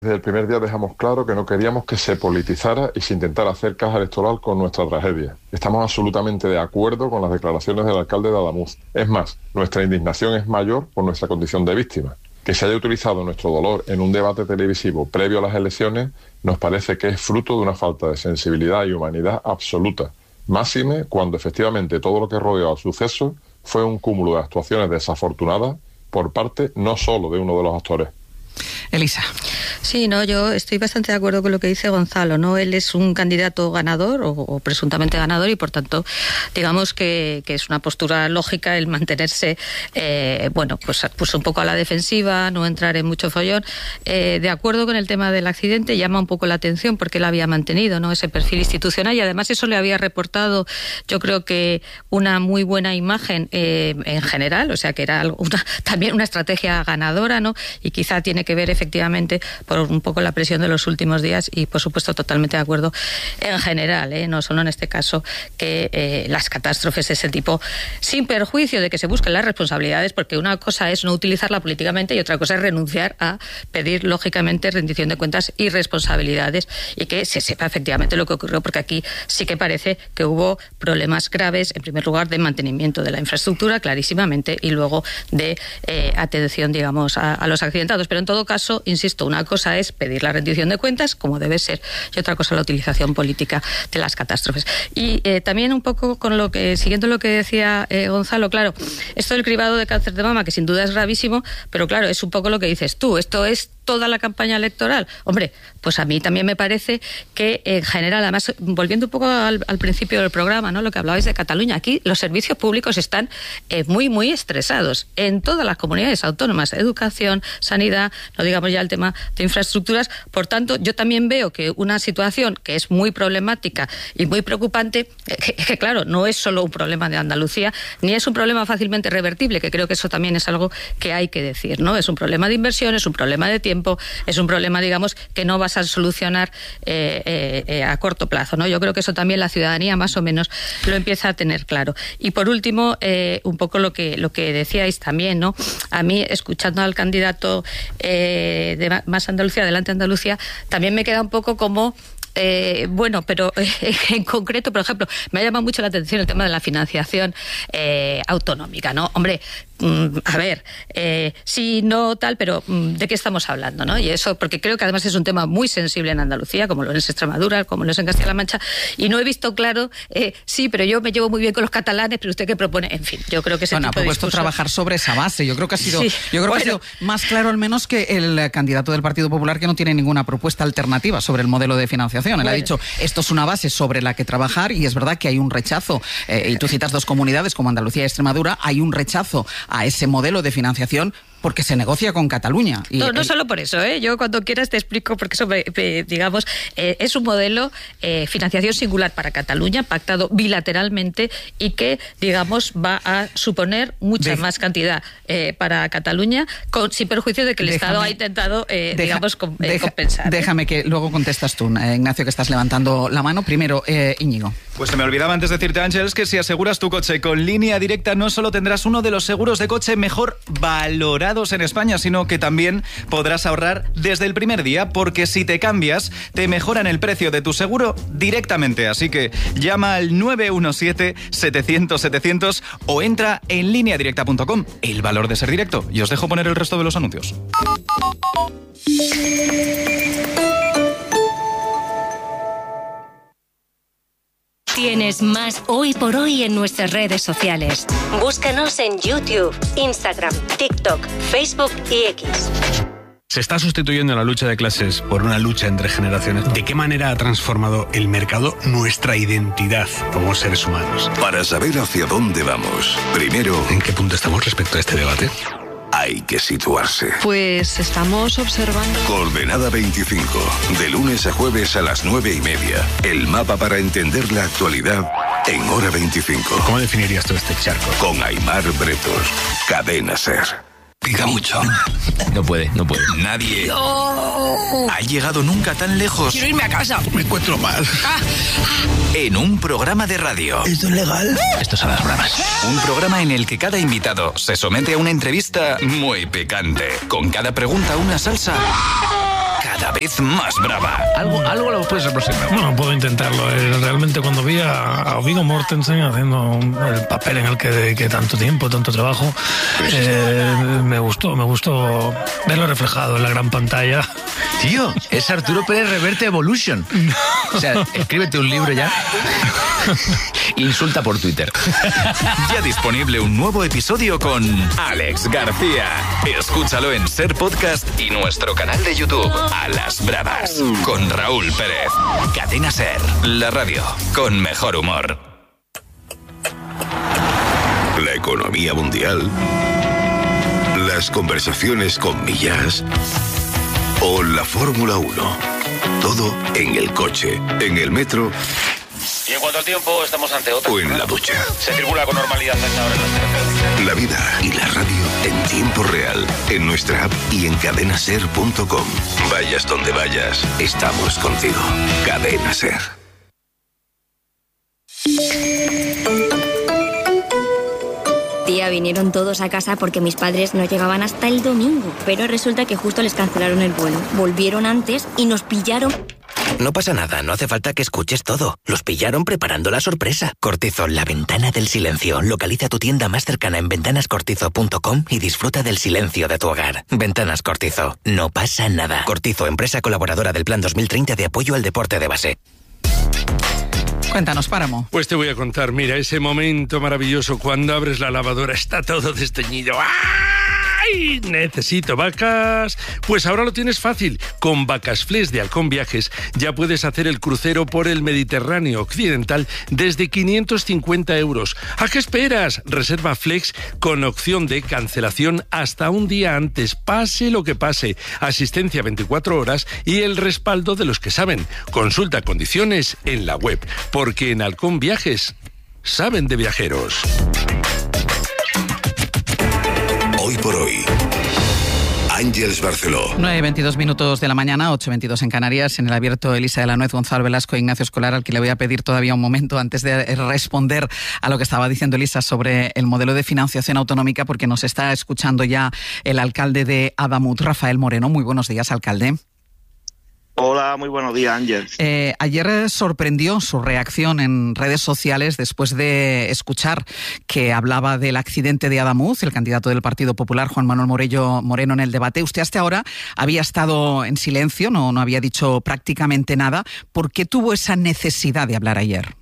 Desde el primer día dejamos claro que no queríamos que se politizara y se intentara hacer caja electoral con nuestra tragedia. Estamos absolutamente de acuerdo con las declaraciones del alcalde de Adamuz. Es más, nuestra indignación es mayor por nuestra condición de víctima. Que se haya utilizado nuestro dolor en un debate televisivo previo a las elecciones nos parece que es fruto de una falta de sensibilidad y humanidad absoluta. Máxime cuando efectivamente todo lo que rodeó al suceso fue un cúmulo de actuaciones desafortunadas por parte no solo de uno de los actores. Elisa. Sí, no, yo estoy bastante de acuerdo con lo que dice Gonzalo, ¿no? Él es un candidato ganador o presuntamente ganador y por tanto digamos que es una postura lógica el mantenerse pues un poco a la defensiva, no entrar en mucho follón. De acuerdo con el tema del accidente, llama un poco la atención porque él había mantenido, ¿no?, ese perfil institucional y además eso le había reportado, yo creo que una muy buena imagen en general, o sea que era también una estrategia ganadora, ¿no? Y quizá tiene que ver efectivamente por un poco la presión de los últimos días y por supuesto totalmente de acuerdo en general, no solo en este caso, que las catástrofes de ese tipo, sin perjuicio de que se busquen las responsabilidades, porque una cosa es no utilizarla políticamente y otra cosa es renunciar a pedir lógicamente rendición de cuentas y responsabilidades y que se sepa efectivamente lo que ocurrió, porque aquí sí que parece que hubo problemas graves, en primer lugar de mantenimiento de la infraestructura clarísimamente y luego de atención, digamos, a los accidentados, pero en todo caso, insisto, una cosa es pedir la rendición de cuentas, como debe ser, y otra cosa la utilización política de las catástrofes. Y también un poco siguiendo lo que decía Gonzalo, claro, esto del cribado de cáncer de mama, que sin duda es gravísimo, pero claro, es un poco lo que dices tú, esto es toda la campaña electoral. Hombre, pues a mí también me parece que en general, además, volviendo un poco al principio del programa, ¿no?, lo que hablabais de Cataluña, aquí los servicios públicos están muy, muy estresados en todas las comunidades autónomas, educación, sanidad, no digamos ya el tema de infraestructuras. Por tanto, yo también veo que una situación que es muy problemática y muy preocupante, que claro, no es solo un problema de Andalucía, ni es un problema fácilmente revertible, que creo que eso también es algo que hay que decir, ¿no? Es un problema de inversión, es un problema de tiempo, es un problema, digamos, que no vas a solucionar a corto plazo, ¿no? Yo creo que eso también la ciudadanía más o menos lo empieza a tener claro. Y por último, un poco lo que decíais también, ¿no? A mí, escuchando al candidato de Más Andalucía, Adelante Andalucía, también me queda un poco como pero en concreto, por ejemplo, me ha llamado mucho la atención el tema de la financiación autonómica, ¿no? Hombre, a ver, sí, no tal, pero ¿de qué estamos hablando, no? Y eso, porque creo que además es un tema muy sensible en Andalucía, como lo es Extremadura, como lo es en Castilla-La Mancha, y no he visto claro, sí, pero yo me llevo muy bien con los catalanes, pero ¿usted qué propone? En fin, yo creo que ese tipo de propuesto discurso... trabajar sobre esa base. Yo creo que ha sido, sí, ha sido más claro al menos que el candidato del Partido Popular, que no tiene ninguna propuesta alternativa sobre el modelo de financiación. Él ha dicho, esto es una base sobre la que trabajar, y es verdad que hay un rechazo, y tú citas dos comunidades como Andalucía y Extremadura, hay un rechazo a ese modelo de financiación porque se negocia con Cataluña. Y no solo por eso, yo cuando quieras te explico, porque eso, digamos, es un modelo financiación singular para Cataluña, pactado bilateralmente y que, digamos, va a suponer mucha más cantidad para Cataluña, sin perjuicio de que el Estado ha intentado, compensar. Déjame que luego contestas tú, Ignacio, que estás levantando la mano. Primero, Íñigo. Pues se me olvidaba antes decirte, Ángeles, que si aseguras tu coche con Línea Directa, no solo tendrás uno de los seguros de coche mejor valorados en España, sino que también podrás ahorrar desde el primer día, porque si te cambias, te mejoran el precio de tu seguro directamente. Así que llama al 917-700-700 o entra en lineadirecta.com. El valor de ser directo. Y os dejo poner el resto de los anuncios. Tienes más Hoy por Hoy en nuestras redes sociales. Búscanos en YouTube, Instagram, TikTok, Facebook y X. Se está sustituyendo la lucha de clases por una lucha entre generaciones. ¿De qué manera ha transformado el mercado nuestra identidad como seres humanos? Para saber hacia dónde vamos, primero, ¿en qué punto estamos respecto a este debate? Hay que situarse. Pues estamos observando... Coordenada 25, de lunes a jueves a las 9:30. El mapa para entender la actualidad en hora 25. ¿Cómo definirías tú este charco? Con Aimar Bretos, Cadena Ser. Pica mucho. No puede. Nadie ha llegado nunca tan lejos. Quiero irme a casa. Me encuentro mal. En un programa de radio. ¿Esto es legal? Esto son las bromas. Un programa en el que cada invitado se somete a una entrevista muy picante. Con cada pregunta una salsa cada vez más brava. Algo lo puedes aproximar. Bueno, puedo intentarlo. Realmente cuando vi a Viggo Mortensen haciendo el papel en el que tanto tiempo, tanto trabajo, me gustó verlo reflejado en la gran pantalla. Tío, es Arturo Pérez Reverte Evolution. O sea, escríbete un libro ya. Insulta por Twitter. Ya disponible un nuevo episodio con Alex García. Escúchalo en Ser Podcast y nuestro canal de YouTube, A las Bravas, con Raúl Pérez. Cadena Ser, la radio con mejor humor. La economía mundial, las conversaciones con millas o la Fórmula 1. Todo en el coche, en el metro. Y en cuanto al tiempo, estamos ante otra. O en la ducha. Se circula con normalidad hasta ahora en las carreteras. La vida y la radio en tiempo real, en nuestra app y en cadenaser.com. Vayas donde vayas, estamos contigo. Cadena Ser. Tía, vinieron todos a casa porque mis padres no llegaban hasta el domingo. Pero resulta que justo les cancelaron el vuelo. Volvieron antes y nos pillaron. No pasa nada, no hace falta que escuches todo. Los pillaron preparando la sorpresa. Cortizo, la ventana del silencio. Localiza tu tienda más cercana en ventanascortizo.com y disfruta del silencio de tu hogar. Ventanas Cortizo, no pasa nada. Cortizo, empresa colaboradora del Plan 2030 de apoyo al deporte de base. Cuéntanos, Páramo. Pues te voy a contar, mira, ese momento maravilloso cuando abres la lavadora, está todo desteñido. ¡Ay! Necesito vacas. Pues ahora lo tienes fácil. Con Vacas Flex de Halcón Viajes ya puedes hacer el crucero por el Mediterráneo occidental desde 550 euros. ¿A qué esperas? Reserva Flex con opción de cancelación hasta un día antes, pase lo que pase. Asistencia 24 horas y el respaldo de los que saben. Consulta condiciones en la web, porque en Halcón Viajes saben de viajeros. Hoy por hoy, Ángeles Barceló. 9:22 minutos de la mañana, 8:22 en Canarias. En el abierto, Elisa de la Nuez, Gonzalo Velasco e Ignacio Escolar, al que le voy a pedir todavía un momento antes de responder a lo que estaba diciendo Elisa sobre el modelo de financiación autonómica, porque nos está escuchando ya el alcalde de Adamut, Rafael Moreno. Muy buenos días, alcalde. Hola, muy buenos días, Ángel. Ayer sorprendió su reacción en redes sociales después de escuchar que hablaba del accidente de Adamuz, el candidato del Partido Popular, Juan Manuel Moreno, en el debate. Usted hasta ahora había estado en silencio, no había dicho prácticamente nada. ¿Por qué tuvo esa necesidad de hablar ayer?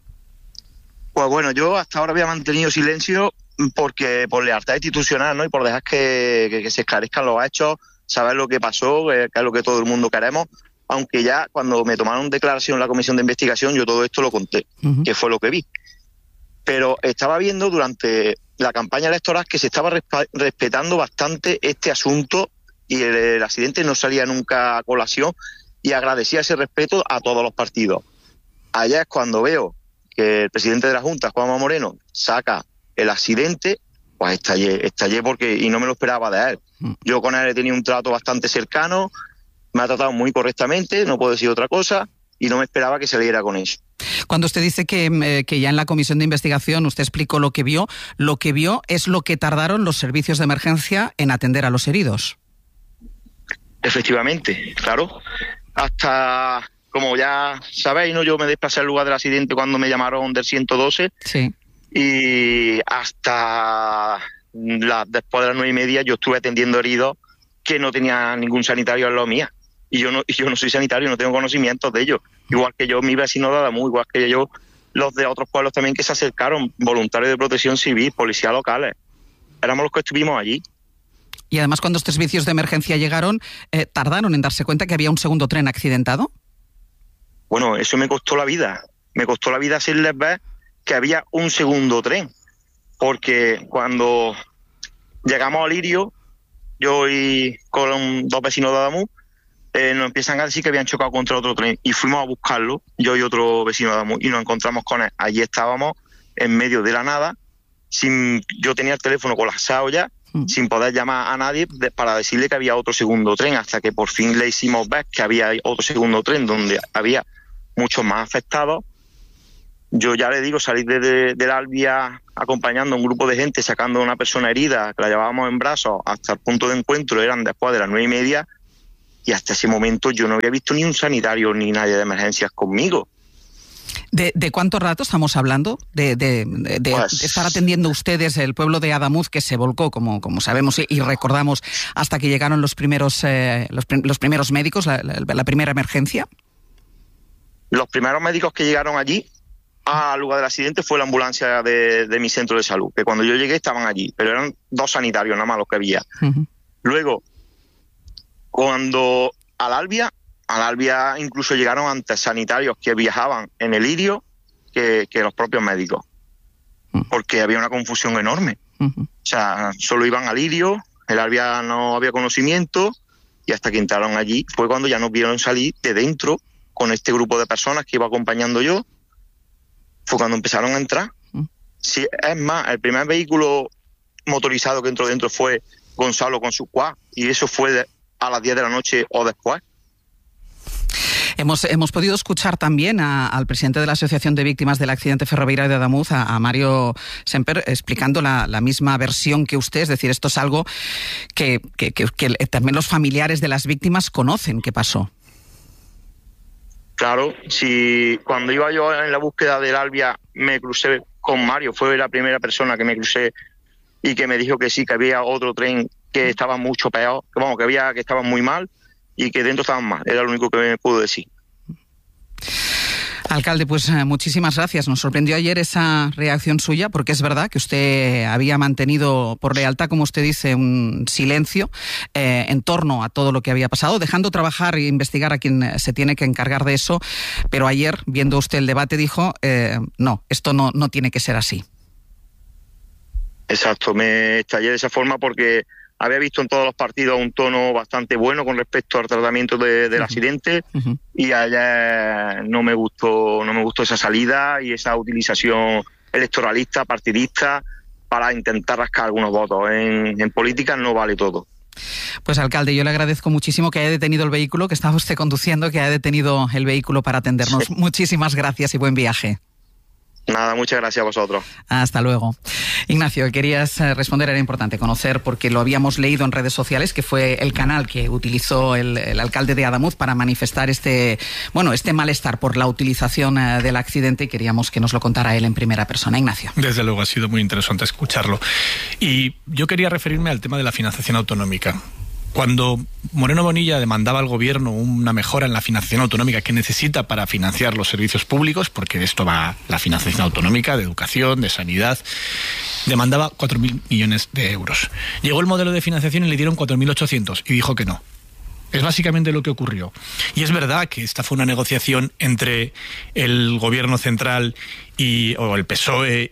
Pues bueno, yo hasta ahora había mantenido silencio porque por lealtad institucional, ¿no? Y por dejar que se esclarezcan los hechos, saber lo que pasó, que es lo que todo el mundo queremos, aunque ya cuando me tomaron declaración en la comisión de investigación yo todo esto lo conté, que fue lo que vi. Pero estaba viendo durante la campaña electoral que se estaba respetando bastante este asunto y el accidente no salía nunca a colación y agradecía ese respeto a todos los partidos. Allá es cuando veo que el presidente de la Junta, Juan Manuel Moreno, saca el accidente, pues estallé porque, y no me lo esperaba de él. Yo con él he tenido un trato bastante cercano, me ha tratado muy correctamente, no puedo decir otra cosa, y no me esperaba que saliera con eso. Cuando usted dice que ya en la comisión de investigación usted explicó lo que vio es lo que tardaron los servicios de emergencia en atender a los heridos. Efectivamente, claro. Hasta, como ya sabéis, ¿no? Yo me desplacé al lugar del accidente cuando me llamaron del 112. Sí. Y hasta después de las 9:30 yo estuve atendiendo heridos que no tenía ningún sanitario al lado mía. Y yo no soy sanitario, no tengo conocimientos de ello. Igual que yo, mi vecino de Adamuz, igual que yo, los de otros pueblos también que se acercaron, voluntarios de protección civil, policías locales. Éramos los que estuvimos allí. Y además, cuando estos servicios de emergencia llegaron, ¿tardaron en darse cuenta que había un segundo tren accidentado? Bueno, eso me costó la vida. Me costó la vida hacerles ver que había un segundo tren. Porque cuando llegamos a Lirio, yo y con dos vecinos de Adamuz, nos empiezan a decir que habían chocado contra otro tren. Y fuimos a buscarlo, yo y otro vecino de Adamuz, y nos encontramos con él. Allí estábamos, en medio de la nada, yo tenía el teléfono colapsado ya, sin poder llamar a nadie para decirle que había otro segundo tren, hasta que por fin le hicimos ver que había otro segundo tren donde había muchos más afectados. Yo ya le digo, salí de la Albia acompañando a un grupo de gente, sacando a una persona herida, que la llevábamos en brazos hasta el punto de encuentro, eran después de las 9:30, y hasta ese momento yo no había visto ni un sanitario ni nadie de emergencias conmigo. ¿De cuánto rato estamos hablando? De estar atendiendo ustedes el pueblo de Adamuz, que se volcó, como sabemos y recordamos, hasta que llegaron los primeros médicos, la primera emergencia. Los primeros médicos que llegaron allí al lugar del accidente fue la ambulancia de mi centro de salud, que cuando yo llegué estaban allí, pero eran 2 sanitarios nada más los que había. Uh-huh. Luego, cuando al Albia incluso llegaron antes sanitarios que viajaban en el Lirio que los propios médicos, porque había una confusión enorme. Uh-huh. O sea, solo iban al Lirio, el Albia no había conocimiento, y hasta que entraron allí fue cuando ya nos vieron salir de dentro con este grupo de personas que iba acompañando yo, fue cuando empezaron a entrar. Sí, es más, el primer vehículo motorizado que entró dentro fue Gonzalo con su quad, y eso fue a las 10 de la noche o después. Hemos podido escuchar también al presidente de la Asociación de Víctimas del Accidente Ferroviario de Adamuz, a Mario Semper, explicando la misma versión que usted. Es decir, esto es algo que también los familiares de las víctimas conocen que pasó. Claro, si cuando iba yo en la búsqueda del Albia me crucé con Mario, fue la primera persona que me crucé y que me dijo que sí, que había otro tren que estaba mucho peor, que estaban muy mal y que dentro estaban mal, era lo único que me pudo decir. Alcalde, pues muchísimas gracias. Nos sorprendió ayer esa reacción suya, porque es verdad que usted había mantenido por lealtad, como usted dice, un silencio en torno a todo lo que había pasado, dejando trabajar e investigar a quien se tiene que encargar de eso, pero ayer, viendo usted el debate, dijo, no, esto no tiene que ser así. Exacto, me estallé de esa forma porque había visto en todos los partidos un tono bastante bueno con respecto al tratamiento del accidente, y ayer no me gustó esa salida y esa utilización electoralista, partidista, para intentar rascar algunos votos. En política no vale todo. Pues alcalde, yo le agradezco muchísimo que haya detenido el vehículo, que estaba usted conduciendo, que haya detenido el vehículo para atendernos. Sí. Muchísimas gracias y buen viaje. Nada, muchas gracias a vosotros. Hasta luego. Ignacio, querías responder, era importante conocer, porque lo habíamos leído en redes sociales, que fue el canal que utilizó el alcalde de Adamuz para manifestar este malestar por la utilización del accidente, y queríamos que nos lo contara él en primera persona. Ignacio. Desde luego, ha sido muy interesante escucharlo. Y yo quería referirme al tema de la financiación autonómica. Cuando Moreno Bonilla demandaba al gobierno una mejora en la financiación autonómica que necesita para financiar los servicios públicos, porque de esto va la financiación autonómica, de educación, de sanidad, demandaba 4.000 millones de euros. Llegó el modelo de financiación y le dieron 4.800 y dijo que no. Es básicamente lo que ocurrió. Y es verdad que esta fue una negociación entre el gobierno central o el PSOE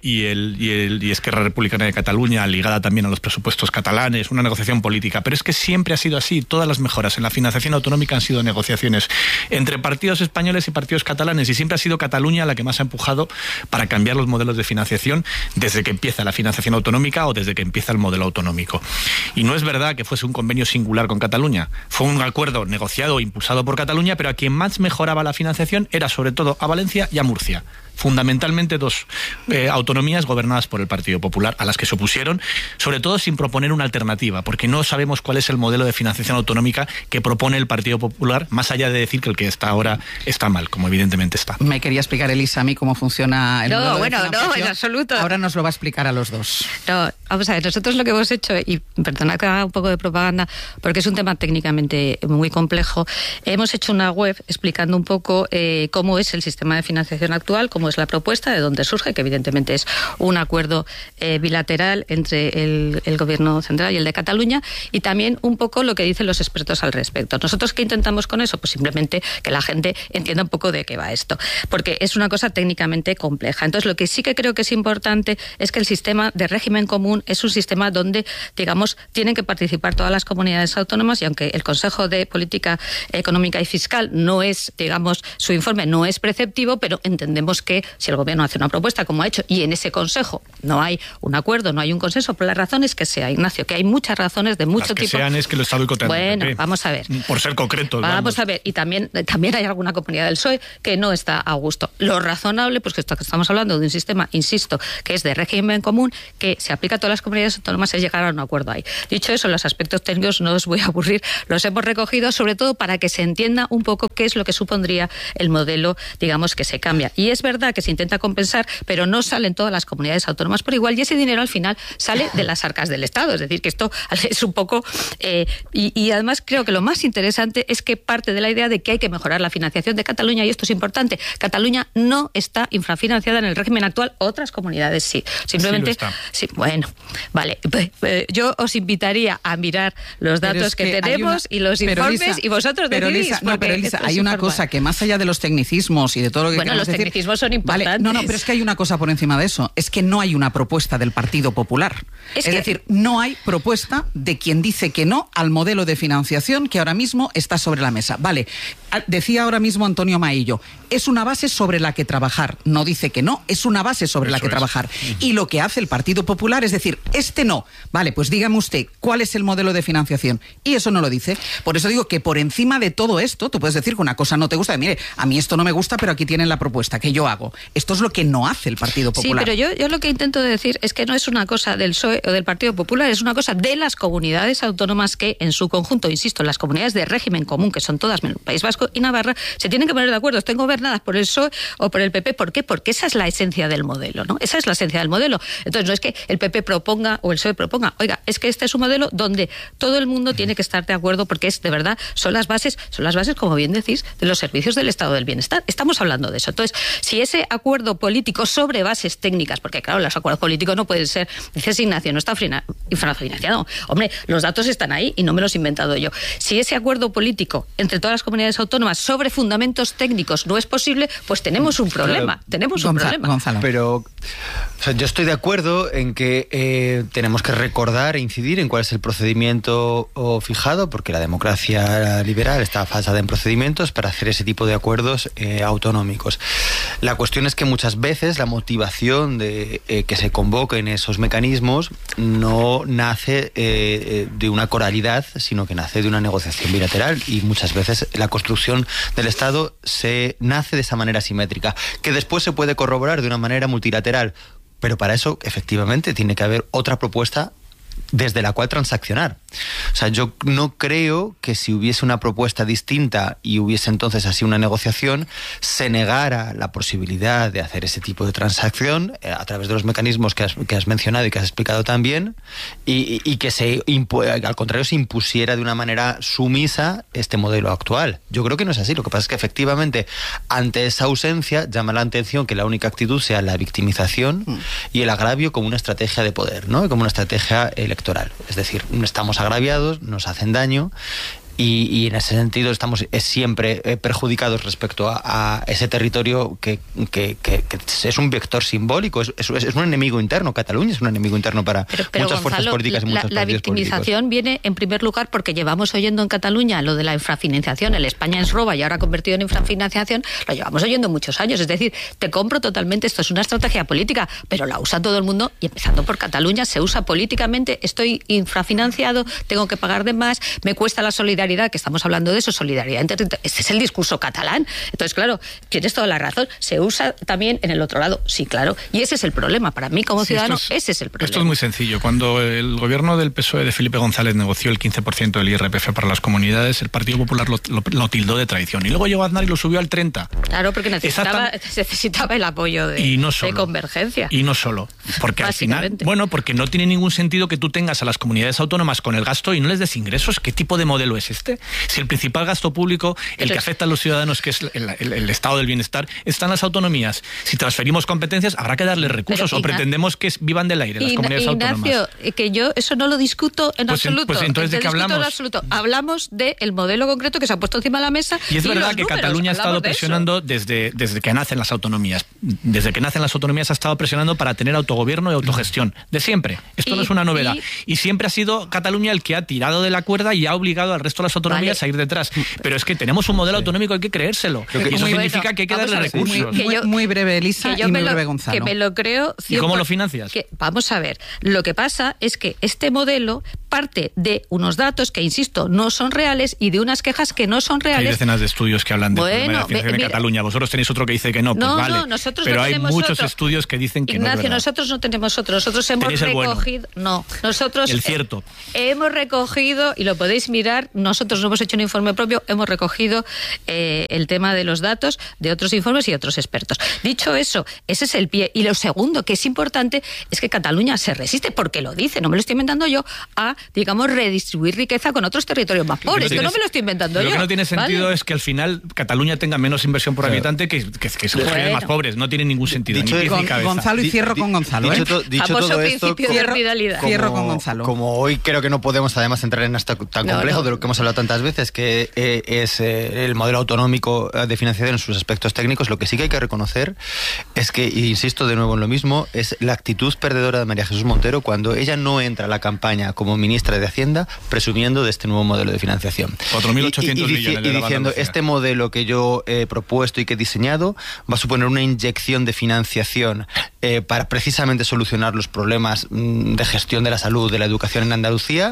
y Esquerra Republicana de Cataluña, ligada también a los presupuestos catalanes, una negociación política. Pero es que siempre ha sido así. Todas las mejoras en la financiación autonómica han sido negociaciones entre partidos españoles y partidos catalanes, y siempre ha sido Cataluña la que más ha empujado para cambiar los modelos de financiación desde que empieza la financiación autonómica o desde que empieza el modelo autonómico. Y no es verdad que fuese un convenio singular con Cataluña. Fue un acuerdo negociado e impulsado por Cataluña, pero a quien más mejoraba la financiación era sobre todo a Valencia y a Murcia. Fundamentalmente dos autonomías gobernadas por el Partido Popular, a las que se opusieron, sobre todo sin proponer una alternativa, porque no sabemos cuál es el modelo de financiación autonómica que propone el Partido Popular, más allá de decir que el que está ahora está mal, como evidentemente está. Me quería explicar, Elisa, a mí cómo funciona el modelo de financiación. No, en absoluto. Ahora nos lo va a explicar a los dos. No, vamos a ver, nosotros lo que hemos hecho, y perdona que haga un poco de propaganda, porque es un tema técnicamente muy complejo, hemos hecho una web explicando un poco cómo es el sistema de financiación actual, cómo es la propuesta, de dónde surge, que evidentemente es un acuerdo bilateral entre el gobierno central y el de Cataluña, y también un poco lo que dicen los expertos al respecto. ¿Nosotros qué intentamos con eso? Pues simplemente que la gente entienda un poco de qué va esto, porque es una cosa técnicamente compleja. Entonces, lo que sí que creo que es importante es que el sistema de régimen común es un sistema donde, digamos, tienen que participar todas las comunidades autónomas, y aunque el Consejo de Política Económica y Fiscal no es, digamos, su informe no es preceptivo, pero entendemos que si el gobierno hace una propuesta como ha hecho y en ese consejo no hay un acuerdo, no hay un consenso, por las razones que sea, Ignacio, que hay muchas razones de mucho tipo. Las que sean es que lo está boicoteando. Bueno, vamos a ver. Por ser concreto. Vamos a ver, y también hay alguna comunidad del PSOE que no está a gusto. Lo razonable, pues que estamos hablando de un sistema, insisto, que es de régimen común, que se aplica a todas las comunidades autónomas, es llegar a un acuerdo ahí. Dicho eso, los aspectos técnicos no os voy a aburrir, los hemos recopilado recogido, sobre todo para que se entienda un poco qué es lo que supondría el modelo, digamos, que se cambia. Y es verdad que se intenta compensar, pero no salen todas las comunidades autónomas por igual, y ese dinero al final sale de las arcas del Estado. Es decir, que esto es un poco... y además creo que lo más interesante es que parte de la idea de que hay que mejorar la financiación de Cataluña, y esto es importante. Cataluña no está infrafinanciada en el régimen actual, otras comunidades sí. Simplemente... Sí, bueno, vale. Yo os invitaría a mirar los datos que tenemos y los informes, Elisa, y vosotros decidís. Pero Elisa, hay una cosa que más allá de los tecnicismos y de todo lo que bueno, los decir, tecnicismos son importantes. Vale, no, pero es que hay una cosa por encima de eso, es que no hay una propuesta del Partido Popular. Es decir, no hay propuesta de quien dice que no al modelo de financiación que ahora mismo está sobre la mesa. Vale, decía ahora mismo Antonio Maillo, es una base sobre la que trabajar. No dice que no, es una base sobre la que trabajar. Y lo que hace el Partido Popular es decir, no. Vale, pues dígame usted, ¿cuál es el modelo de financiación? Y eso no lo dice. Por eso digo que por encima de todo esto, tú puedes decir que una cosa no te gusta. Mire, a mí esto no me gusta, pero aquí tienen la propuesta que yo hago. Esto es lo que no hace el Partido Popular. Sí, pero yo lo que intento decir es que no es una cosa del PSOE o del Partido Popular, es una cosa de las comunidades autónomas que en su conjunto, insisto, las comunidades de régimen común, que son todas menos País Vasco y Navarra, se tienen que poner de acuerdo. Estén gobernadas por el PSOE o por el PP. ¿Por qué? Porque esa es la esencia del modelo, ¿no? Esa es la esencia del modelo. Entonces no es que el PP proponga o el PSOE proponga, oiga, es que este es un modelo donde todo el mundo tiene que estar de acuerdo, porque es de verdad, son las bases, como bien decís, de los servicios del Estado del Bienestar. Estamos hablando de eso. Entonces, si ese acuerdo político sobre bases técnicas, porque claro, los acuerdos políticos no pueden ser, dice Ignacio, no está infrafinanciado. Hombre, los datos están ahí y no me los he inventado yo. Si ese acuerdo político entre todas las comunidades autónomas sobre fundamentos técnicos no es posible, pues tenemos un problema. Tenemos un problema. Gonzalo. Pero o sea, yo estoy de acuerdo en que tenemos que recordar e incidir en cuál es el procedimiento fijado, porque la democracia liberal está basada en procedimientos para hacer ese tipo de acuerdos autonómicos. La cuestión es que muchas veces la motivación de que se convoquen esos mecanismos no nace de una coralidad, sino que nace de una negociación bilateral, y muchas veces la construcción del Estado se nace de esa manera simétrica, que después se puede corroborar de una manera multilateral, pero para eso efectivamente tiene que haber otra propuesta desde la cual transaccionar. O sea, yo no creo que si hubiese una propuesta distinta y hubiese entonces así una negociación, se negara la posibilidad de hacer ese tipo de transacción a través de los mecanismos que has mencionado y que has explicado también, y que al contrario se impusiera de una manera sumisa este modelo actual. Yo creo que no es así. Lo que pasa es que efectivamente ante esa ausencia llama la atención que la única actitud sea la victimización y el agravio como una estrategia de poder, ¿no? Como una estrategia electoral. Es decir, estamos agraviados, nos hacen daño, y en ese sentido estamos siempre perjudicados respecto a ese territorio que es un vector simbólico, es un enemigo interno. Cataluña es un enemigo interno para muchas Gonzalo, fuerzas políticas y muchos partidos políticos. La victimización viene en primer lugar porque llevamos oyendo en Cataluña lo de la infrafinanciación, el España es roba y ahora convertido en infrafinanciación, lo llevamos oyendo muchos años. Es decir, te compro totalmente, esto es una estrategia política, pero la usa todo el mundo, y empezando por Cataluña, se usa políticamente. Estoy infrafinanciado, tengo que pagar de más, me cuesta la solidaridad, que estamos hablando de eso, solidaridad entre... Este es el discurso catalán. Entonces, claro, tienes toda la razón. Se usa también en el otro lado. Sí, claro. Y ese es el problema. Para mí, como ciudadano, ese es el problema. Esto es muy sencillo. Cuando el gobierno del PSOE de Felipe González negoció el 15% del IRPF para las comunidades, el Partido Popular lo tildó de traición. Y luego llegó Aznar y lo subió al 30%. Claro, porque necesitaba el apoyo de convergencia. Y no solo. Porque al final... Bueno, porque no tiene ningún sentido que tú tengas a las comunidades autónomas con el gasto y no les des ingresos. ¿Qué tipo de modelo es este? Si el principal gasto público, el que afecta a los ciudadanos, que es el estado del bienestar, está en las autonomías. Si transferimos competencias, habrá que darles recursos, o pretendemos que vivan del aire las comunidades autónomas. Ignacio, que yo eso no lo discuto en absoluto. Pues entonces, ¿de qué hablamos? Hablamos del modelo concreto que se ha puesto encima de la mesa. Y es verdad que Cataluña ha estado presionando desde que nacen las autonomías. Desde que nacen las autonomías ha estado presionando para tener autogobierno y autogestión. De siempre. Esto no es una novedad. Y siempre ha sido Cataluña el que ha tirado de la cuerda y ha obligado al resto de las autonomías a ir detrás. Pero es que tenemos un modelo autonómico, hay que creérselo. Y eso significa que hay que darle recursos. Muy breve, Elisa, y muy breve, Gonzalo. Que me lo creo. ¿Y cómo lo financias? Vamos a ver. Lo que pasa es que este modelo parte de unos datos que, insisto, no son reales y de unas quejas que no son reales. Hay decenas de estudios que hablan de la financiación de Cataluña. Vosotros tenéis otro que dice que no, pues vale. No, nosotros pero no hay tenemos muchos otro. Estudios que dicen que Ignacio, no es verdad. nosotros no tenemos otro. Nosotros hemos recogido... Bueno. No, nosotros... El cierto. Hemos recogido, y lo podéis mirar, nosotros no hemos hecho un informe propio, hemos recogido el tema de los datos de otros informes y otros expertos. Dicho eso, ese es el pie. Y lo segundo, que es importante, es que Cataluña se resiste, porque lo dice, no me lo estoy inventando yo, a, digamos, redistribuir riqueza con otros territorios más pobres. Que no me lo estoy inventando yo. Lo que no tiene sentido es que al final Cataluña tenga menos inversión por habitante que se los más pobres. No tiene ningún sentido. Ni pies ni cabeza. Gonzalo, y cierro con Gonzalo. Dicho todo esto, cierro con Gonzalo. Como hoy creo que no podemos además entrar en esto tan complejo de lo que hemos hablado tantas veces, que es el modelo autonómico de financiación en sus aspectos técnicos, lo que sí que hay que reconocer es que, y insisto de nuevo en lo mismo, es la actitud perdedora de María Jesús Montero cuando ella no entra a la campaña como ministra de Hacienda presumiendo de este nuevo modelo de financiación. 4.800 millones y diciendo, este modelo que yo he propuesto y que he diseñado va a suponer una inyección de financiación para precisamente solucionar los problemas de gestión de la salud, de la educación en Andalucía,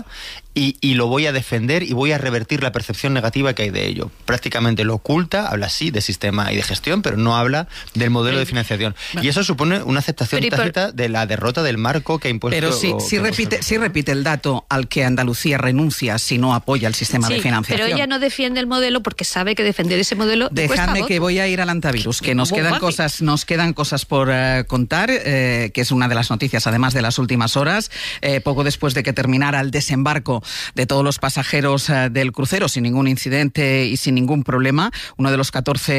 y lo voy a defender y voy a revertir la percepción negativa que hay de ello. Prácticamente lo oculta, habla sí de sistema y de gestión, pero no habla del modelo de financiación. Y eso supone una aceptación tácita de la derrota del marco que ha impuesto... Pero sí repite el dato al que Andalucía renuncia si no apoya el sistema de financiación. Pero ella no defiende el modelo porque sabe que defender ese modelo Dejadme que voy a ir al antivirus, que nos quedan cosas por contar, que es una de las noticias, además de las últimas horas. Poco después de que terminara el desembarco de todos los pasajeros del crucero sin ningún incidente y sin ningún problema, uno de los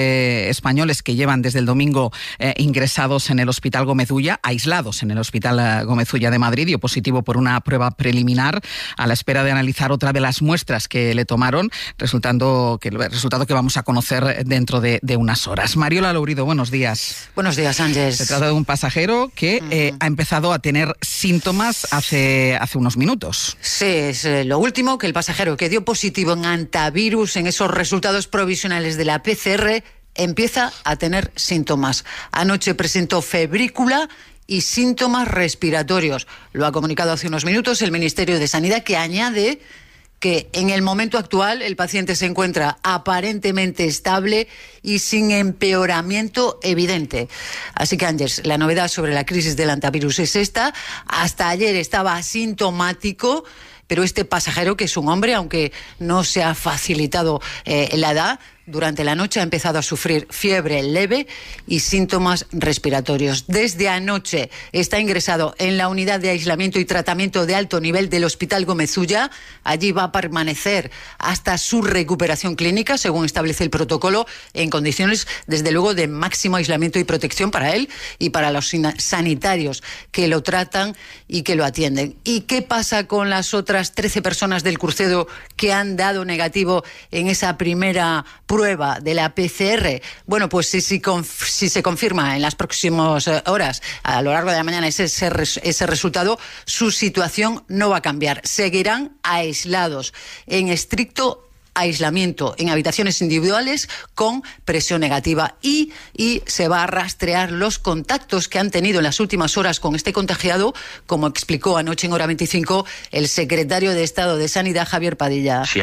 14 españoles que llevan desde el domingo ingresados en el Hospital Gómez Ulla, aislados en el Hospital Gómez Ulla de Madrid, dio positivo por una prueba preliminar a la espera de analizar otra de las muestras que le tomaron, resultado que vamos a conocer dentro de unas horas. Mariola Lourido, buenos días. Buenos días, Ángeles. Se trata de un pasajero que ha empezado a tener síntomas hace unos minutos. Sí, es lo último, que el pasajero que dio positivo en antivirus en esos resultados provisionales de la PCR empieza a tener síntomas. Anoche presentó febrícula y síntomas respiratorios. Lo ha comunicado hace unos minutos el Ministerio de Sanidad, que añade que en el momento actual el paciente se encuentra aparentemente estable y sin empeoramiento evidente. Así que, Ángeles, la novedad sobre la crisis del antivirus es esta. Hasta ayer estaba asintomático, pero este pasajero, que es un hombre, aunque no se ha facilitado la edad, durante la noche ha empezado a sufrir fiebre leve y síntomas respiratorios. Desde anoche está ingresado en la unidad de aislamiento y tratamiento de alto nivel del Hospital Gómez Ulla. Allí va a permanecer hasta su recuperación clínica, según establece el protocolo, en condiciones, desde luego, de máximo aislamiento y protección para él y para los sanitarios que lo tratan y que lo atienden. ¿Y qué pasa con las otras 13 personas del crucero que han dado negativo en esa primera prueba de la PCR? Bueno, pues si se confirma en las próximas horas, a lo largo de la mañana, ese resultado, su situación no va a cambiar. Seguirán aislados, en estricto aislamiento, en habitaciones individuales con presión negativa, y se va a rastrear los contactos que han tenido en las últimas horas con este contagiado, como explicó anoche en Hora 25 el secretario de Estado de Sanidad, Javier Padilla. Si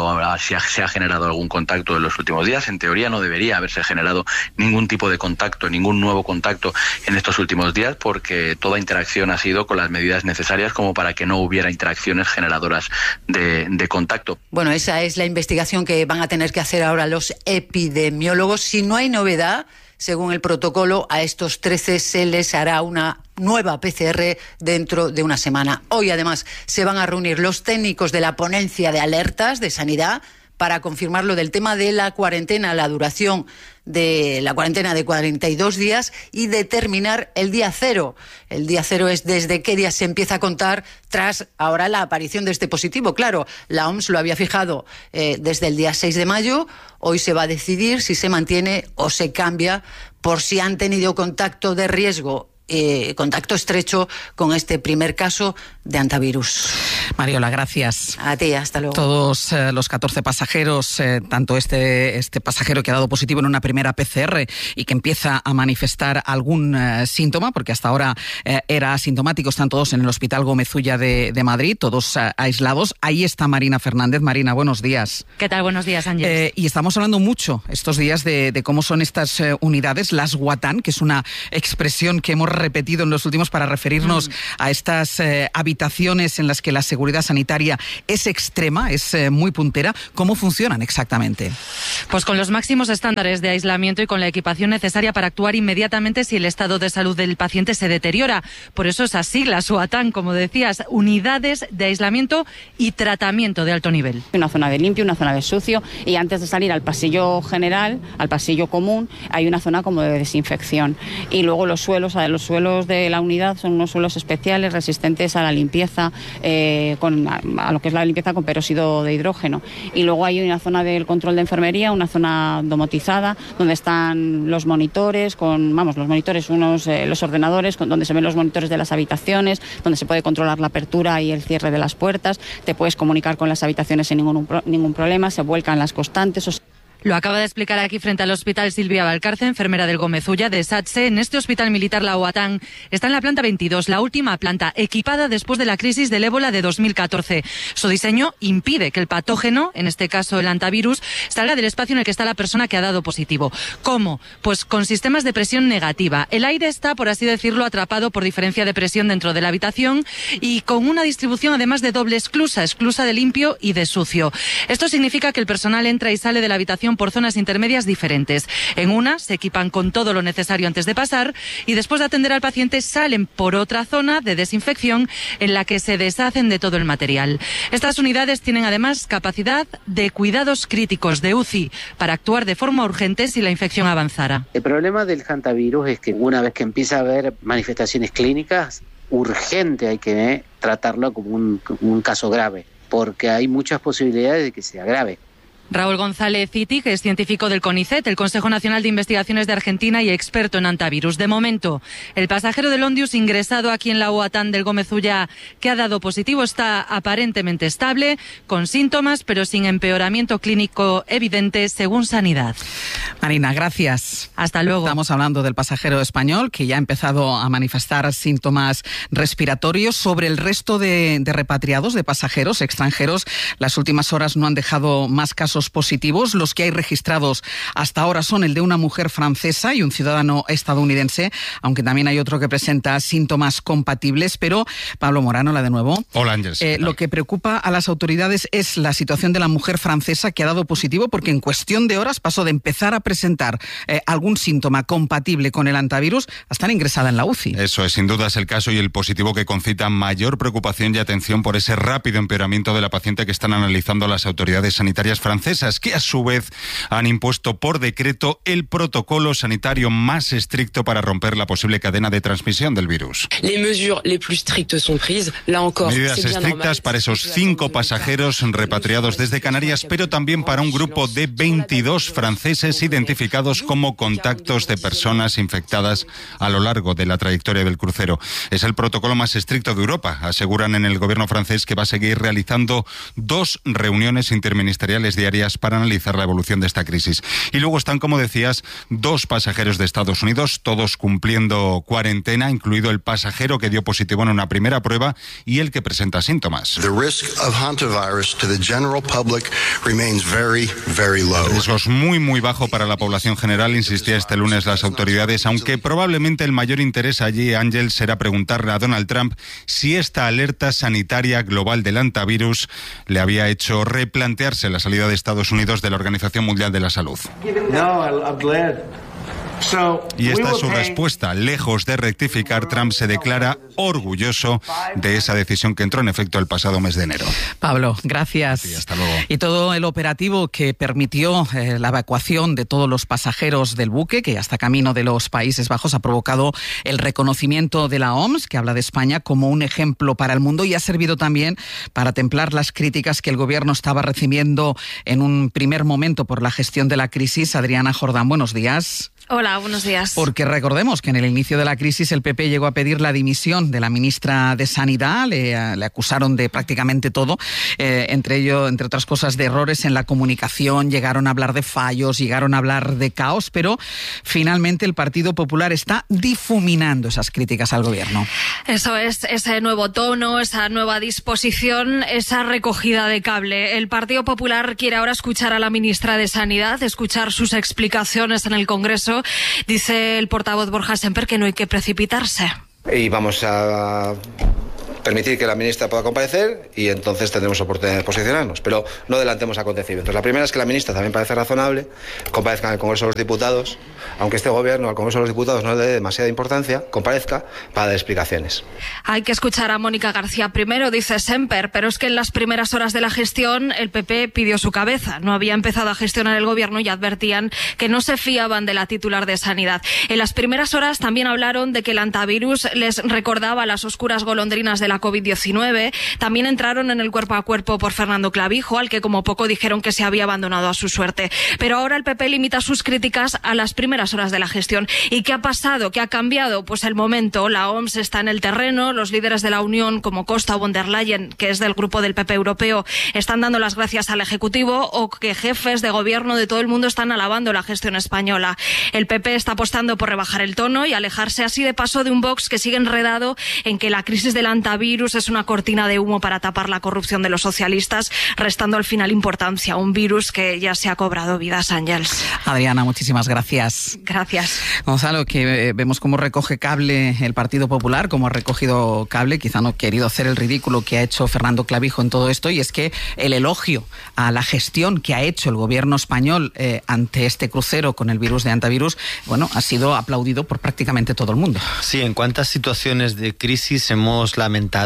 se ha generado algún contacto en los últimos días, en teoría no debería haberse generado ningún tipo de contacto, ningún nuevo contacto en estos últimos días, porque toda interacción ha sido con las medidas necesarias como para que no hubiera interacciones generadoras de contacto. Bueno, esa es la investigación que van a tener que hacer ahora los epidemiólogos. Si no hay novedad, según el protocolo, a estos 13 se les hará una nueva PCR dentro de una semana. Hoy, además, se van a reunir los técnicos de la ponencia de alertas de sanidad para confirmar lo del tema de la cuarentena, la duración de la cuarentena de 42 días y determinar el día cero. El día cero es desde qué día se empieza a contar tras ahora la aparición de este positivo. Claro, la OMS lo había fijado desde el día 6 de mayo. Hoy se va a decidir si se mantiene o se cambia por si han tenido contacto de riesgo contacto estrecho con este primer caso de hantavirus. Mariola, gracias. A ti, hasta luego. Todos los 14 pasajeros, tanto este pasajero que ha dado positivo en una primera PCR y que empieza a manifestar algún síntoma, porque hasta ahora era asintomático, están todos en el Hospital Gómez Ulla de Madrid, todos aislados. Ahí está Marina Fernández. Marina, buenos días. ¿Qué tal? Buenos días, Ángeles. Y estamos hablando mucho estos días de cómo son estas unidades, las Guatán, que es una expresión que hemos repetido en los últimos para referirnos a estas habitaciones en las que la seguridad sanitaria es extrema, es muy puntera. ¿Cómo funcionan exactamente? Pues con los máximos estándares de aislamiento y con la equipación necesaria para actuar inmediatamente si el estado de salud del paciente se deteriora. Por eso esas siglas, UATAN, como decías, unidades de aislamiento y tratamiento de alto nivel. Una zona de limpio, una zona de sucio, y antes de salir al pasillo general, al pasillo común, hay una zona como de desinfección. Y luego los suelos de la unidad son unos suelos especiales resistentes a la limpieza, a lo que es la limpieza con peróxido de hidrógeno. Y luego hay una zona del control de enfermería, una zona domotizada, donde están los monitores, los ordenadores, donde se ven los monitores de las habitaciones, donde se puede controlar la apertura y el cierre de las puertas, te puedes comunicar con las habitaciones sin ningún problema, se vuelcan las constantes. Lo acaba de explicar aquí frente al hospital Silvia Valcarce, enfermera del Gómez Ulla de SATSE. En este hospital militar, la UATAN está en la planta 22, la última planta equipada después de la crisis del ébola de 2014. Su diseño impide que el patógeno, en este caso el hantavirus, salga del espacio en el que está la persona que ha dado positivo. ¿Cómo? Pues con sistemas de presión negativa. El aire está, por así decirlo, atrapado por diferencia de presión dentro de la habitación y con una distribución además de doble esclusa de limpio y de sucio. Esto significa que el personal entra y sale de la habitación por zonas intermedias diferentes. En una se equipan con todo lo necesario antes de pasar y después de atender al paciente salen por otra zona de desinfección en la que se deshacen de todo el material. Estas unidades tienen además capacidad de cuidados críticos de UCI para actuar de forma urgente si la infección avanzara. El problema del hantavirus es que una vez que empieza a haber manifestaciones clínicas, urgente hay que tratarlo como un caso grave, porque hay muchas posibilidades de que sea grave. Raúl González Citi, que es científico del CONICET, el Consejo Nacional de Investigaciones de Argentina y experto en hantavirus. De momento, el pasajero del Ondius ingresado aquí en la UATAN del Gómez Ulla que ha dado positivo está aparentemente estable, con síntomas, pero sin empeoramiento clínico evidente, según Sanidad. Marina, gracias. Hasta luego. Estamos hablando del pasajero español que ya ha empezado a manifestar síntomas respiratorios. Sobre el resto de repatriados, de pasajeros extranjeros, las últimas horas no han dejado más casos positivos. Los que hay registrados hasta ahora son el de una mujer francesa y un ciudadano estadounidense, aunque también hay otro que presenta síntomas compatibles. Pero, Pablo Morano, la de nuevo. Hola, Ángeles. Lo que preocupa a las autoridades es la situación de la mujer francesa que ha dado positivo, porque en cuestión de horas pasó de empezar a presentar algún síntoma compatible con el hantavirus a estar ingresada en la UCI. Eso es, sin duda es el caso, y el positivo que concita mayor preocupación y atención por ese rápido empeoramiento de la paciente que están analizando las autoridades sanitarias francesas, que a su vez han impuesto por decreto el protocolo sanitario más estricto para romper la posible cadena de transmisión del virus. Medidas estrictas para esos 5 pasajeros repatriados desde Canarias, pero también para un grupo de 22 franceses identificados como contactos de personas infectadas a lo largo de la trayectoria del crucero. Es el protocolo más estricto de Europa. Aseguran en el gobierno francés que va a seguir realizando 2 reuniones interministeriales diarias para analizar la evolución de esta crisis. Y luego están, como decías, 2 pasajeros de Estados Unidos, todos cumpliendo cuarentena, incluido el pasajero que dio positivo en una primera prueba y el que presenta síntomas. El riesgo es muy bajo para la población general, insistía este lunes las autoridades, aunque probablemente el mayor interés allí, Ángel, será preguntarle a Donald Trump si esta alerta sanitaria global del hantavirus le había hecho replantearse la salida de Estados Unidos de la Organización Mundial de la Salud. Y esta es su respuesta. Lejos de rectificar, Trump se declara orgulloso de esa decisión que entró en efecto el pasado mes de enero. Pablo, gracias. Sí, hasta luego. Y todo el operativo que permitió la evacuación de todos los pasajeros del buque, que hasta camino de los Países Bajos, ha provocado el reconocimiento de la OMS, que habla de España como un ejemplo para el mundo, y ha servido también para templar las críticas que el gobierno estaba recibiendo en un primer momento por la gestión de la crisis. Adriana Jordán, buenos días. Hola, buenos días. Porque recordemos que en el inicio de la crisis el PP llegó a pedir la dimisión de la ministra de Sanidad, le acusaron de prácticamente todo, entre otras cosas de errores en la comunicación, llegaron a hablar de fallos, llegaron a hablar de caos, pero finalmente el Partido Popular está difuminando esas críticas al gobierno. Eso es, ese nuevo tono, esa nueva disposición, esa recogida de cable. El Partido Popular quiere ahora escuchar a la ministra de Sanidad, escuchar sus explicaciones en el Congreso. Dice el portavoz Borja Semper que no hay que precipitarse. Y vamos a permitir que la ministra pueda comparecer y entonces tendremos oportunidad de posicionarnos, pero no adelantemos acontecimientos. La primera es que la ministra también parece razonable, comparezca en el Congreso de los Diputados, aunque este gobierno al Congreso de los Diputados no le dé demasiada importancia, comparezca para dar explicaciones. Hay que escuchar a Mónica García primero, dice Semper, pero es que en las primeras horas de la gestión el PP pidió su cabeza. No había empezado a gestionar el gobierno y advertían que no se fiaban de la titular de Sanidad. En las primeras horas también hablaron de que el antivirus les recordaba las oscuras golondrinas de la COVID-19. También entraron en el cuerpo a cuerpo por Fernando Clavijo, al que como poco dijeron que se había abandonado a su suerte. Pero ahora el PP limita sus críticas a las primeras horas de la gestión. ¿Y qué ha pasado? ¿Qué ha cambiado? Pues el momento. La OMS está en el terreno, los líderes de la Unión como Costa o von der Leyen, que es del grupo del PP europeo, están dando las gracias al Ejecutivo, o que jefes de gobierno de todo el mundo están alabando la gestión española. El PP está apostando por rebajar el tono y alejarse así de paso de un Vox que sigue enredado en que la crisis del antivirus es una cortina de humo para tapar la corrupción de los socialistas, restando al final importancia a un virus que ya se ha cobrado vidas, Ángels. Adriana, muchísimas gracias. Gracias. Gonzalo, que vemos cómo recoge cable el Partido Popular, cómo ha recogido cable, quizá no ha querido hacer el ridículo que ha hecho Fernando Clavijo en todo esto, y es que el elogio a la gestión que ha hecho el gobierno español ante este crucero con el virus de antivirus, bueno, ha sido aplaudido por prácticamente todo el mundo. Sí, en cuántas situaciones de crisis hemos lamentado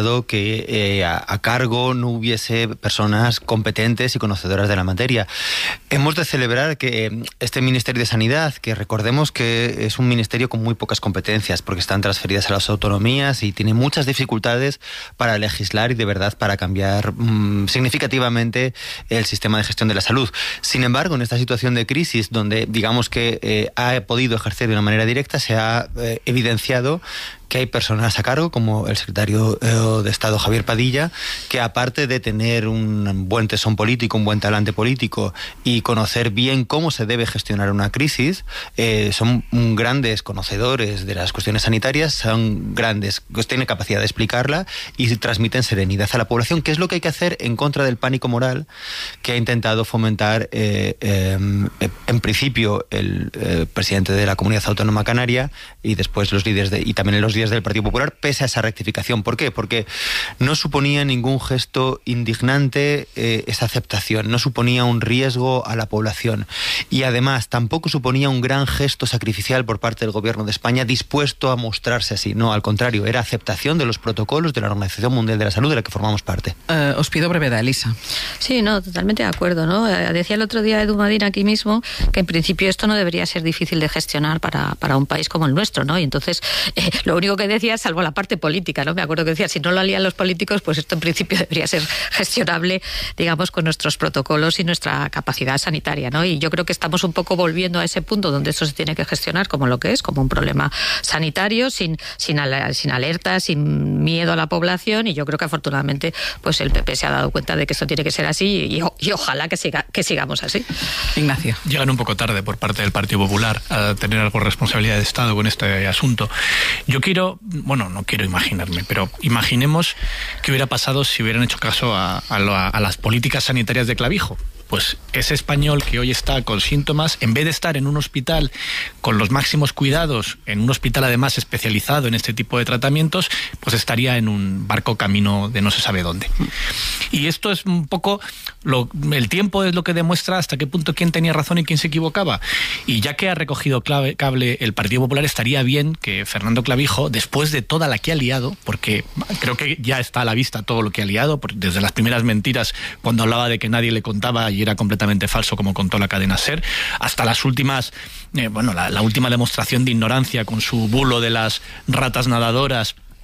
que a cargo no hubiese personas competentes y conocedoras de la materia. Hemos de celebrar que este Ministerio de Sanidad, que recordemos que es un ministerio con muy pocas competencias porque están transferidas a las autonomías y tiene muchas dificultades para legislar y de verdad para cambiar significativamente el sistema de gestión de la salud. Sin embargo, en esta situación de crisis donde digamos que ha podido ejercer de una manera directa, se ha evidenciado que hay personas a cargo, como el secretario de Estado Javier Padilla, que aparte de tener un buen tesón político, un buen talante político y conocer bien cómo se debe gestionar una crisis, son grandes conocedores de las cuestiones sanitarias, son grandes, pues tienen capacidad de explicarla y transmiten serenidad a la población, que es lo que hay que hacer en contra del pánico moral que ha intentado fomentar en principio el presidente de la Comunidad Autónoma Canaria y después los líderes y también los del Partido Popular, pese a esa rectificación. ¿Por qué? Porque no suponía ningún gesto indignante esa aceptación, no suponía un riesgo a la población y además tampoco suponía un gran gesto sacrificial por parte del Gobierno de España dispuesto a mostrarse así. No, al contrario, era aceptación de los protocolos de la Organización Mundial de la Salud de la que formamos parte. Os pido brevedad, Elisa. Sí, no, totalmente de acuerdo, ¿no? Decía el otro día Edu Madín aquí mismo que en principio esto no debería ser difícil de gestionar para un país como el nuestro, ¿no? Y entonces lo único que decía, salvo la parte política, ¿no? Me acuerdo que decía, si no lo alían los políticos, pues esto en principio debería ser gestionable, digamos, con nuestros protocolos y nuestra capacidad sanitaria, ¿no? Y yo creo que estamos un poco volviendo a ese punto donde esto se tiene que gestionar como lo que es, como un problema sanitario, sin alerta, sin miedo a la población, y yo creo que afortunadamente pues el PP se ha dado cuenta de que esto tiene que ser así y ojalá que sigamos así. Ignacio. Llegan un poco tarde por parte del Partido Popular a tener algo de responsabilidad de Estado con este asunto. Yo no quiero imaginarme, pero imaginemos qué hubiera pasado si hubieran hecho caso a las políticas sanitarias de Clavijo. Pues ese español que hoy está con síntomas, en vez de estar en un hospital con los máximos cuidados, en un hospital además especializado en este tipo de tratamientos, pues estaría en un barco camino de no se sabe dónde. Y esto es un poco, el tiempo es lo que demuestra hasta qué punto quién tenía razón y quién se equivocaba. Y ya que ha recogido cable el Partido Popular, estaría bien que Fernando Clavijo, después de toda la que ha liado, porque creo que ya está a la vista todo lo que ha liado, desde las primeras mentiras cuando hablaba de que nadie le contaba y era completamente falso, como contó la cadena SER, hasta las últimas, la última demostración de ignorancia con su bulo de las ratas nadadoras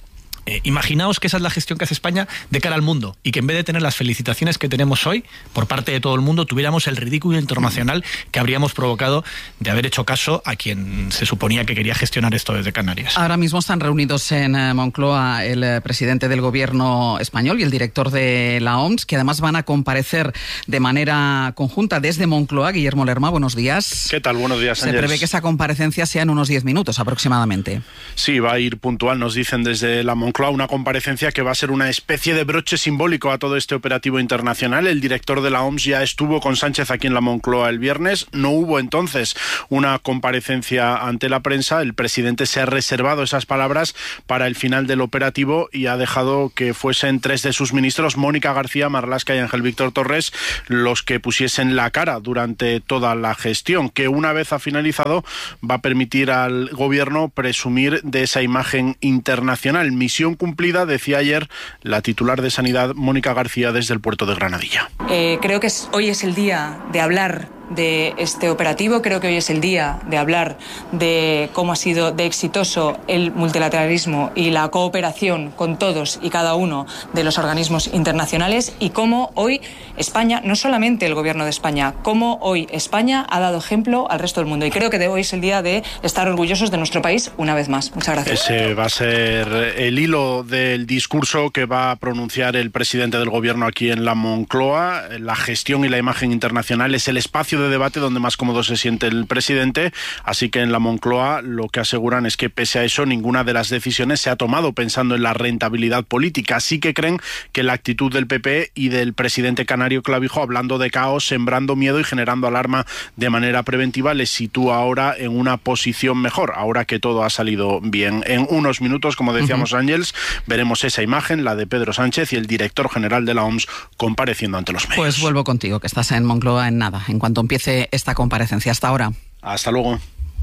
Imaginaos que esa es la gestión que hace España de cara al mundo y que en vez de tener las felicitaciones que tenemos hoy por parte de todo el mundo, tuviéramos el ridículo internacional que habríamos provocado de haber hecho caso a quien se suponía que quería gestionar esto desde Canarias. Ahora mismo están reunidos en Moncloa el presidente del gobierno español y el director de la OMS, que además van a comparecer de manera conjunta desde Moncloa. Guillermo Lerma, buenos días. ¿Qué tal? Buenos días, Ángel. Se prevé que esa comparecencia sea en unos 10 minutos aproximadamente. Sí, va a ir puntual, nos dicen desde la Moncloa, una comparecencia que va a ser una especie de broche simbólico a todo este operativo internacional. El director de la OMS ya estuvo con Sánchez aquí en la Moncloa el viernes. No hubo entonces una comparecencia ante la prensa. El presidente se ha reservado esas palabras para el final del operativo y ha dejado que fuesen 3 de sus ministros, Mónica García, Marlaska y Ángel Víctor Torres, los que pusiesen la cara durante toda la gestión, que una vez ha finalizado va a permitir al gobierno presumir de esa imagen internacional. Misión cumplida, decía ayer la titular de Sanidad, Mónica García, desde el puerto de Granadilla. Creo que hoy es el día de hablar de este operativo. Creo que hoy es el día de hablar de cómo ha sido de exitoso el multilateralismo y la cooperación con todos y cada uno de los organismos internacionales, y cómo hoy España, no solamente el gobierno de España, cómo hoy España ha dado ejemplo al resto del mundo. Y creo que hoy es el día de estar orgullosos de nuestro país una vez más. Muchas gracias. Ese va a ser el hilo del discurso que va a pronunciar el presidente del gobierno aquí en la Moncloa. La gestión y la imagen internacional es el espacio de debate donde más cómodo se siente el presidente, así que en la Moncloa lo que aseguran es que pese a eso ninguna de las decisiones se ha tomado pensando en la rentabilidad política. Sí que creen que la actitud del PP y del presidente canario Clavijo, hablando de caos, sembrando miedo y generando alarma de manera preventiva, les sitúa ahora en una posición mejor, ahora que todo ha salido bien. En unos minutos, como decíamos, Ángels, veremos esa imagen, la de Pedro Sánchez y el director general de la OMS compareciendo ante los medios. Pues vuelvo contigo, que estás en Moncloa en nada, en cuanto empiece esta comparecencia. Hasta ahora. Hasta luego.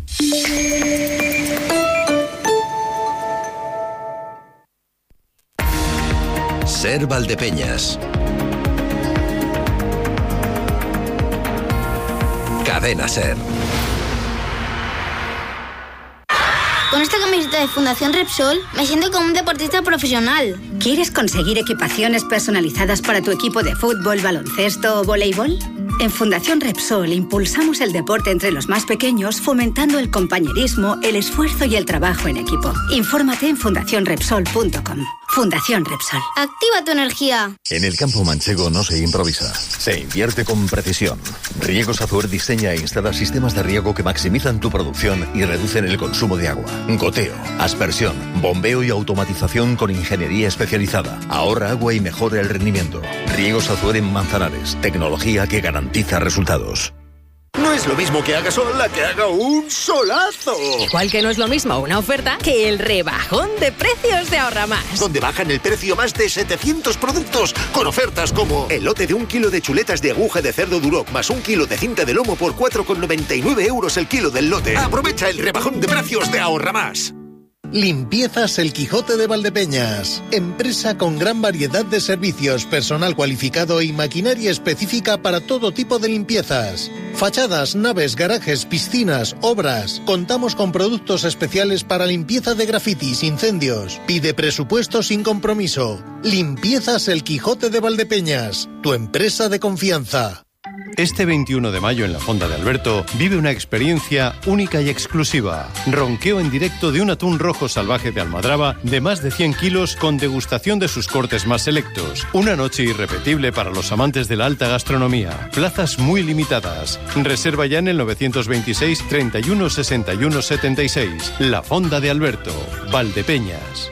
Ser Valdepeñas. Cadena Ser. Con esta camiseta de Fundación Repsol me siento como un deportista profesional. ¿Quieres conseguir equipaciones personalizadas para tu equipo de fútbol, baloncesto o voleibol? En Fundación Repsol impulsamos el deporte entre los más pequeños, fomentando el compañerismo, el esfuerzo y el trabajo en equipo. Infórmate en fundacionrepsol.com. Fundación Repsol. Activa tu energía. En el campo manchego no se improvisa, se invierte con precisión. Riegos Azuer diseña e instala sistemas de riego que maximizan tu producción y reducen el consumo de agua. Goteo, aspersión, bombeo y automatización con ingeniería especializada. Ahorra agua y mejora el rendimiento. Riegos Azuer en Manzanares, tecnología que garantiza resultados. No es lo mismo que haga sol a que haga un solazo. Igual que no es lo mismo una oferta que el rebajón de precios de Ahorra Más. Donde bajan el precio más de 700 productos con ofertas como el lote de 1 kilo de chuletas de aguja de cerdo Duroc más 1 kilo de cinta de lomo por 4,99 € el kilo del lote. Aprovecha el rebajón de precios de Ahorra Más. Limpiezas El Quijote de Valdepeñas. Empresa con gran variedad de servicios, personal cualificado y maquinaria específica para todo tipo de limpiezas. Fachadas, naves, garajes, piscinas, obras. Contamos con productos especiales para limpieza de grafitis, incendios. Pide presupuesto sin compromiso. Limpiezas El Quijote de Valdepeñas. Tu empresa de confianza. Este 21 de mayo en la Fonda de Alberto vive una experiencia única y exclusiva. Ronqueo en directo de un atún rojo salvaje de Almadraba de más de 100 kilos con degustación de sus cortes más selectos. Una noche irrepetible para los amantes de la alta gastronomía. Plazas muy limitadas. Reserva ya en el 926 31 61 76. La Fonda de Alberto, Valdepeñas.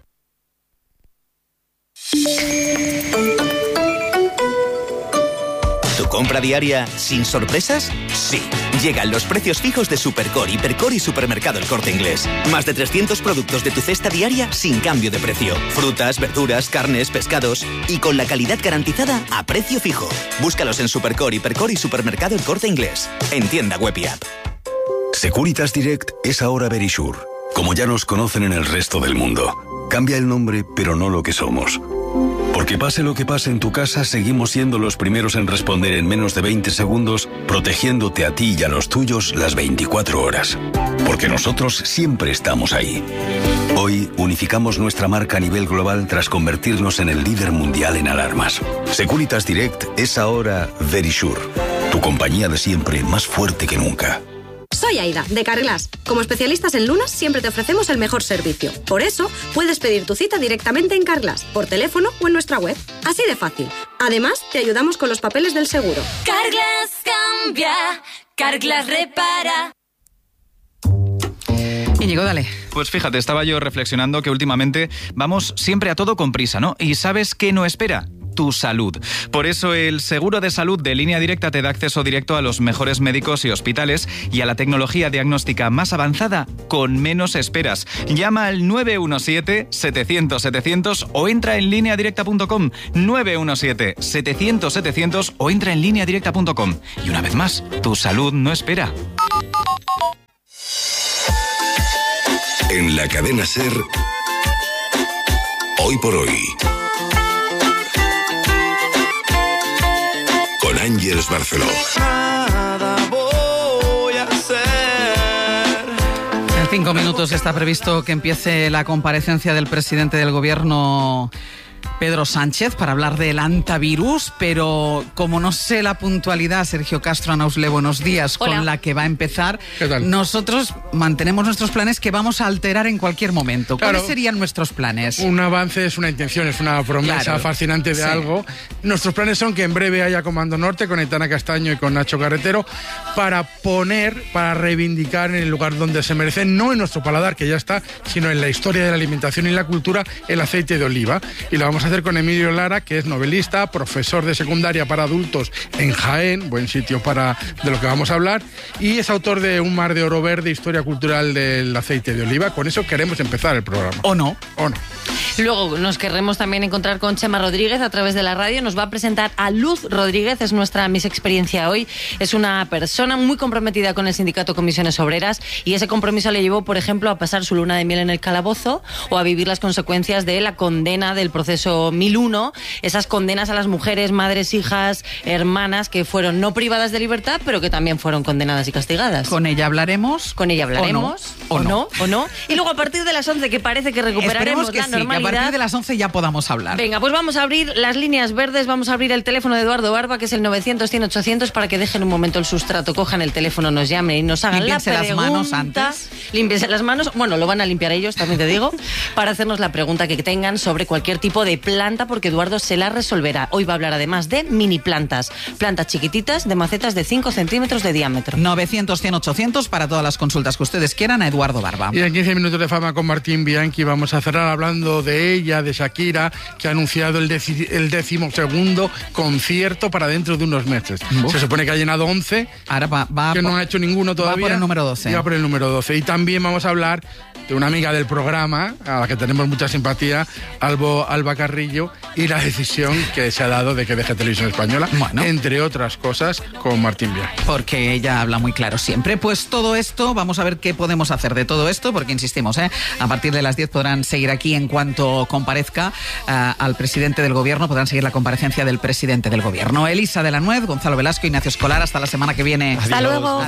¿Compra diaria sin sorpresas? Sí. Llegan los precios fijos de Supercore, Hipercore y Supermercado El Corte Inglés. Más de 300 productos de tu cesta diaria sin cambio de precio. Frutas, verduras, carnes, pescados y con la calidad garantizada a precio fijo. Búscalos en Supercore, Hipercore y Supermercado El Corte Inglés. En tienda web y app. Securitas Direct es ahora Verisure. Como ya nos conocen en el resto del mundo. Cambia el nombre, pero no lo que somos. Porque pase lo que pase en tu casa, seguimos siendo los primeros en responder en menos de 20 segundos, protegiéndote a ti y a los tuyos las 24 horas. Porque nosotros siempre estamos ahí. Hoy unificamos nuestra marca a nivel global tras convertirnos en el líder mundial en alarmas. Securitas Direct es ahora Verisure, tu compañía de siempre más fuerte que nunca. Soy Aida, de Carglass. Como especialistas en lunas, siempre te ofrecemos el mejor servicio. Por eso, puedes pedir tu cita directamente en Carglass, por teléfono o en nuestra web. Así de fácil. Además, te ayudamos con los papeles del seguro. Carglass cambia, Carglass repara. Íñigo, dale. Pues fíjate, estaba yo reflexionando que últimamente vamos siempre a todo con prisa, ¿no? ¿Y sabes qué no espera? Tu salud. Por eso el seguro de salud de Línea Directa te da acceso directo a los mejores médicos y hospitales y a la tecnología diagnóstica más avanzada con menos esperas. Llama al 917-700-700 o entra en lineadirecta.com. 917-700-700 o entra en lineadirecta.com. Y una vez más, tu salud no espera. En la cadena SER, Hoy por Hoy, con Ángeles Barceló. Nada voy a hacer. En 5 minutos está previsto que empiece la comparecencia del presidente del gobierno, Pedro Sánchez, para hablar del antivirus, pero como no sé la puntualidad, Sergio Castro, Anausle, buenos días. Hola. Con la que va a empezar, nosotros mantenemos nuestros planes que vamos a alterar en cualquier momento. ¿Cuáles serían nuestros planes? Un avance es una intención, es una promesa fascinante de algo. Nuestros planes son que en breve haya Comando Norte con Aitana Castaño y con Nacho Carretero para reivindicar en el lugar donde se merece, no en nuestro paladar, que ya está, sino en la historia de la alimentación y la cultura, el aceite de oliva. Y lo vamos a hacer con Emilio Lara, que es novelista, profesor de secundaria para adultos en Jaén, buen sitio de lo que vamos a hablar, y es autor de Un mar de oro verde, historia cultural del aceite de oliva. Con eso queremos empezar el programa. ¿O no? Luego nos querremos también encontrar con Chema Rodríguez a través de la radio. Nos va a presentar a Luz Rodríguez, es nuestra Miss Experiencia hoy. Es una persona muy comprometida con el sindicato Comisiones Obreras y ese compromiso le llevó, por ejemplo, a pasar su luna de miel en el calabozo o a vivir las consecuencias de la condena del proceso 1001, esas condenas a las mujeres, madres, hijas, hermanas que fueron no privadas de libertad, pero que también fueron condenadas y castigadas. ¿Con ella hablaremos? Con ella hablaremos. ¿O no? Y luego a partir de las 11, que parece que recuperaremos la normalidad. Que a partir de las 11 ya podamos hablar. Venga, pues vamos a abrir las líneas verdes, vamos a abrir el teléfono de Eduardo Barba, que es el 900-100-800, para que dejen un momento el sustrato, cojan el teléfono, nos llamen y nos hagan Límpiense la pregunta. Las manos antes. Límpiense las manos. Bueno, lo van a limpiar ellos, también te digo, para hacernos la pregunta que tengan sobre cualquier tipo de planta, porque Eduardo se la resolverá. Hoy va a hablar además de mini plantas chiquititas de macetas de 5 centímetros de diámetro. 900-100-800 para todas las consultas que ustedes quieran a Eduardo Barba. Y en 15 minutos de fama con Martín Bianchi vamos a cerrar hablando de ella, de Shakira, que ha anunciado el 12º concierto para dentro de unos meses. Se supone que ha llenado 11, ahora va que no ha hecho ninguno todavía. Va por el número 12. Y va por el número 12. Y también vamos a hablar de una amiga del programa, a la que tenemos mucha simpatía, Alba Carrillo, y la decisión que se ha dado de que deje Televisión Española, entre otras cosas, con Martín Bianchi. Porque ella habla muy claro siempre. Pues todo esto, vamos a ver qué podemos hacer de todo esto, porque insistimos, a partir de las 10 podrán seguir aquí en cuanto comparezca al presidente del gobierno, podrán seguir la comparecencia del presidente del gobierno. Elisa de la Nuez, Gonzalo Velasco, Ignacio Escolar, hasta la semana que viene. Hasta luego.